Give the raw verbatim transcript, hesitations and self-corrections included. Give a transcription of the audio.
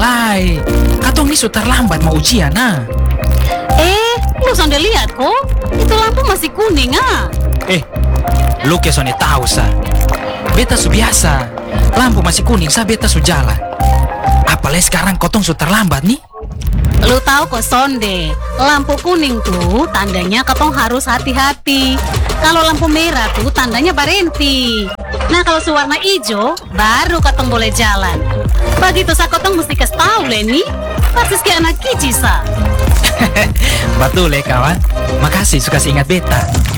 lai. Katong nih sudah terlambat mau ujian nah. Eh, lu sudah lihat kok? Itu lampu masih kuning ah. Eh, lu kesone tahu sa. Beta su biasa. Lampu masih kuning sa beta su jalan. Apalagi sekarang kotong sudah terlambat nih. Lu tahu kok Sonde, lampu kuning tuh tandanya ketong harus hati-hati. Kalau lampu merah tuh tandanya berhenti. Nah kalau sewarna hijau, baru ketong boleh jalan. Begitu sa ketong mesti kasih tahu Leni. Persis kayak anak kicik sa. Betul ya kawan. Makasih suka ingat beta.